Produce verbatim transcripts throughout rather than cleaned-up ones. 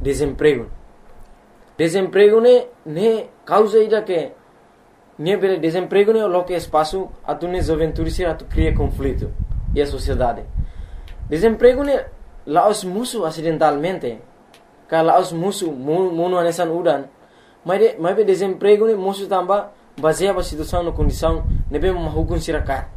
desemprego. Desemprego ne ne causa ida que ne bele desemprego ne lo que espaço a tu ne juventude se a tu cria conflito e a sociedade. Desemprego ne laos musuh acidentalmente. Ka laos musuh muno anesan udan. Mas de, mas desemprego ne musuh tamba baseia a situação na condição ne be mahukun sirakat.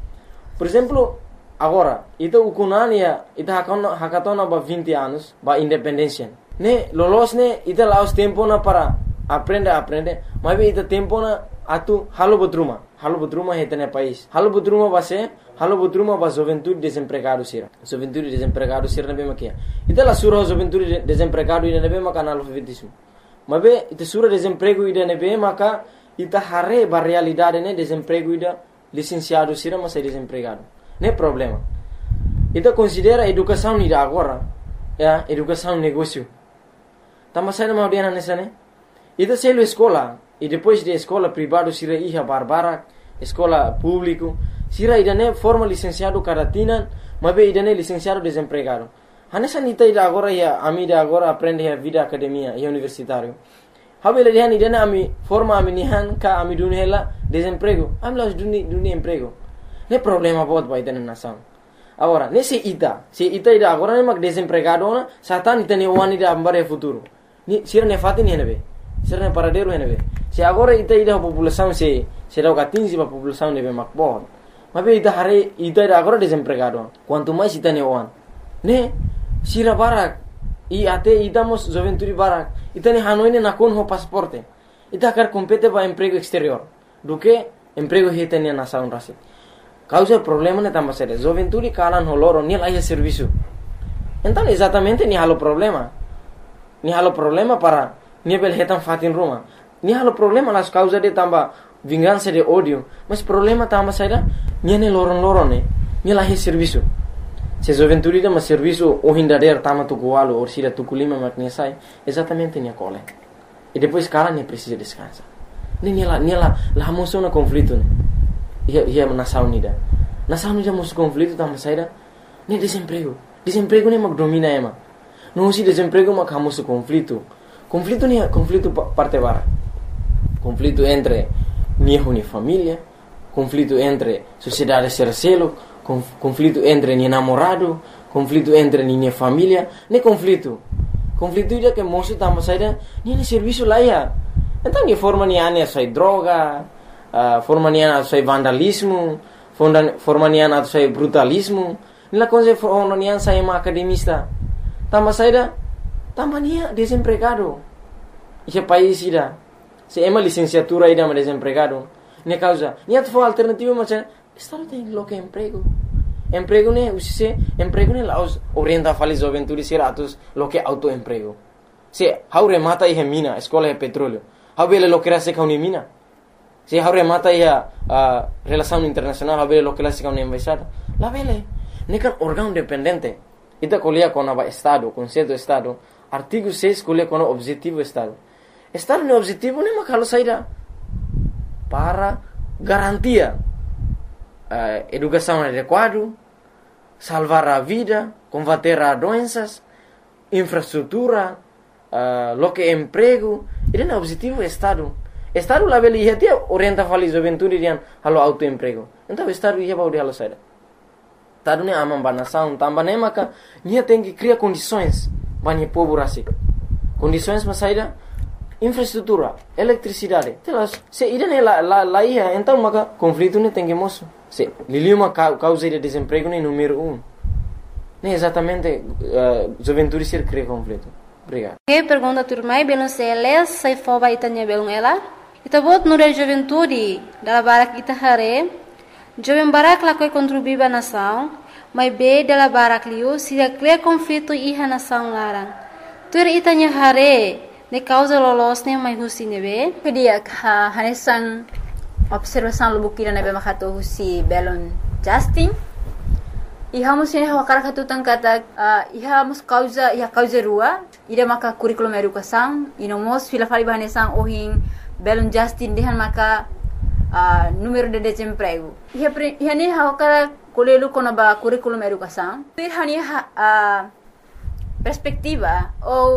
Por exemplo, agora, ita ukunania, ita hakatona hakatona ba vinte anos, ba independência. Ne lolos ne ita laos tempo na para aprender aprender, mas ita tempo na atu halo butruma, halo butruma hetene país. Halo butruma base, halo butruma ba juventude desempregado sira. Juventude desempregado sira ne be makia. Ita la sura juventude desempregado ida ne be maka analfabetismo. Mas be ita sura desemprego ida ne be maka ita hare ba realidade ne desemprego ida licenciado sira mas é desempregado. Não é problema. Ita considera educação ida agora, ya, educação negócio. Tama sai na audiana nessa né? Ita selo escola e depois de escola privado sira iha barbara, escola público, sira ida ne forma licenciado caratina, mas be ida ne licenciado desempregado. Hanessa nita ida agora ya, ami ida agora aprende a vida academia e universitário. Habele dihan ida ne ami forma ami nihan ka ami dunela desemprego. Ami las duni duni emprego. Não é problema buat ba ida na nação. Agora, nesse ita, se ita ida agora ne mag desempregado na, satan ita ne wani ida ambare futuro. Ni sira ne fati ni henebe. Sira ne paradeiro henebe. Se agora ita ida a população se se dá quinze para a população nebe mak bom. Mas be ita hare ita ida agora desempregado. Quanto mais ita ne wan. Ne sira barak e até ita mos juventude barak. Ita ne hanoi ne nakon ho pasaporte. Ita quer compete para emprego exterior. Do que emprego hita ne nação rasi. Causa problema ne tamba sério. Juventude kalan holoro ni lá serviço. Então exatamente ni halo problema. Ni halo problema para ni bel hetan fatin Roma. Ni halo problema las causa de tamba vingança de ódio. Mas problema tamba sério ni ne loron loron ne. Ni lá serviço. Se juventude de mas serviço o hindader tama tu coalo ou sira tu culima magnesai. Exatamente ni a cole. E depois kalan ni precisa descansar. Ni ni lá ni lá lá moção na conflito ne. Ia ia nação unida. Nação unida mos conflito tamba sério. Ni desemprego. Desemprego ne mag domina ema. Não se desemprego mas kamus conflito. Conflito ni conflito parte bara. Conflito entre niho ni família, conflito entre sociedade sercelo, conflito entre ni namorado, conflito entre ni família, ne conflito. Conflito ida que moço tamba saída, ni ni serviço lá ia. Então ni forma ni ane sai droga, uh, forma ni ane sai vandalismo, forma ni ane sai brutalismo. Ni la coisa forma ni ane sai ma academista. Tamba saída, tamba ni desempregado. Esse país ida, se é uma licenciatura ida mas desempregado. Ne causa, ni at for alternativa mas estado tem lo que emprego. Emprego ne usise, emprego ne laos orienta fali juventude siratus lo que autoemprego. Se how remata ihe mina, escola é petróleo. How bele lo que era se kauni mina. Se how remata ihe uh, relação internacional, how bele lo que la se kauni embaixada. La bele, ne kan órgão dependente. Ita colia com o Estado, conceito do Estado. Artigo seis colia com o objetivo do Estado. Estado no objetivo nem makalo saída para garantia uh, educação adequada, salvar a vida, combater as doenças, infraestrutura, uh, lo que emprego. Esse é o objetivo do Estado. Estado lá ele ia ter orienta fali juventude dian halo autoemprego. Então o Estado ia para halo saída. Estado ne amam ba nação, tamba ne maka nia tem que criar condições para o povo rasi. Condições para saída infraestrutura, eletricidade. Telas, se ida ne la la la ia, então maka conflito ne tem que moço. Se liliuma causa de desemprego ne número um. Ne exatamente uh, juventude ser cria conflito. Obrigado. Que pergunta turmai belum seles sai foba itanya belum ela. Ita bot nure juventude dala barak ita hare. Jovem barak la koi contribuir ba nação, mas be dala barak liu se cria conflito iha nação larang. Tur itanya hare ne causa lolos ne mai husi nebe. Pedia ha hanesan observação lubukira nebe makato husi belon Justin. Iha musin ha wakar katu tangkata uh, iha mus causa iha causa rua ida maka curriculum educação inomos fila fali bahanesan ohin belon Justin dehan maka uh, número de desemprego. Iha iha ne ha wakar kolelu kono ba curriculum educação. Iha ni ha uh, perspectiva ou